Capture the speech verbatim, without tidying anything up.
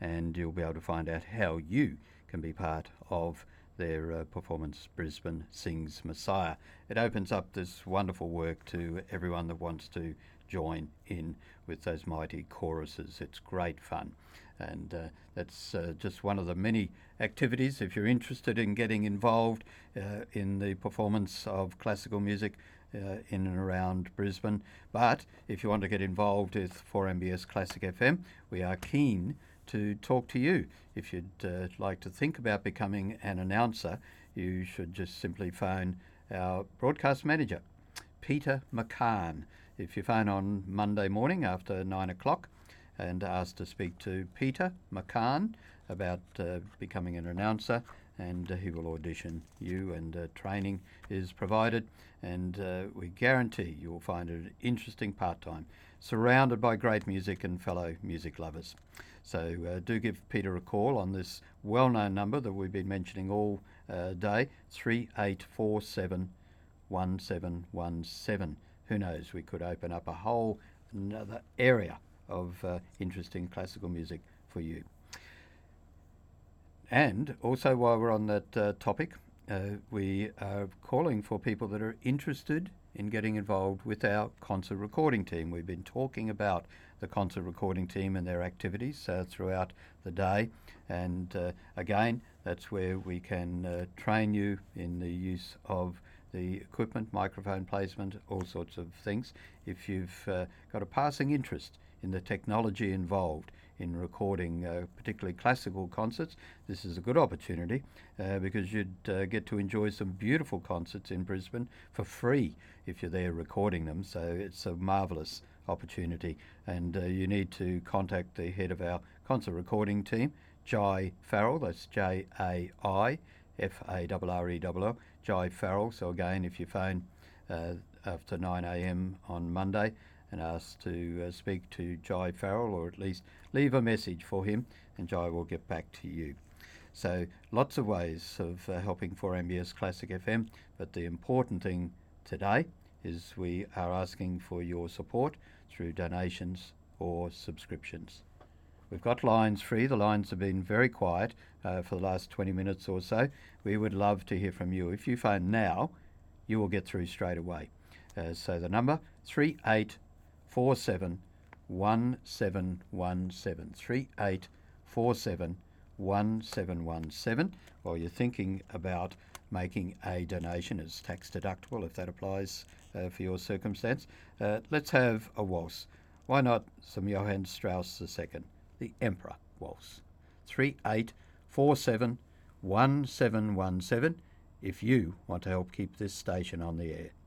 and you'll be able to find out how you can be part of their uh, performance, Brisbane Sings Messiah. It opens up this wonderful work to everyone that wants to join in with those mighty choruses. It's great fun, and uh, that's uh, just one of the many activities. If you're interested in getting involved uh, in the performance of classical music uh, in and around Brisbane, but if you want to get involved with four M B S Classic F M, we are keen to talk to you. If you'd uh, like to think about becoming an announcer, you should just simply phone our broadcast manager, Peter McCann. If you phone on Monday morning after nine o'clock and ask to speak to Peter McCann about uh, becoming an announcer, and uh, he will audition you, and uh, training is provided, and uh, we guarantee you will find it an interesting part-time, surrounded by great music and fellow music lovers. So uh, do give Peter a call on this well-known number that we've been mentioning all uh, day, three eight four seven, one seven one seven. Who knows, we could open up a whole another area of uh, interesting classical music for you. And also, while we're on that uh, topic, uh, we are calling for people that are interested in getting involved with our concert recording team. We've been talking about the concert recording team and their activities uh, throughout the day, and uh, again, that's where we can uh, train you in the use of the equipment, microphone placement, all sorts of things. If you've uh, got a passing interest in the technology involved in recording uh, particularly classical concerts, this is a good opportunity uh, because you'd uh, get to enjoy some beautiful concerts in Brisbane for free if you're there recording them. So it's a marvellous opportunity, and uh, you need to contact the head of our concert recording team, Jai Farrell. That's J A I F A R R E L L, Jai Farrell. So again, if you phone uh, after nine a m on Monday and ask to uh, speak to Jai Farrell, or at least leave a message for him, and Jai will get back to you. So lots of ways of uh, helping four M B S Classic F M, but the important thing today is we are asking for your support through donations or subscriptions. We've got lines free. The lines have been very quiet uh, for the last twenty minutes or so. We would love to hear from you. If you phone now, you will get through straight away. Uh, so the number, three eight four seven, one seven one seven, three eight four seven, one seven one seven. While you're thinking about making a donation, as tax deductible if that applies uh, for your circumstance, uh, let's have a waltz. Why not some Johann Strauss the Second, the Emperor Waltz. three eight four seven, one seven one seven if you want to help keep this station on the air.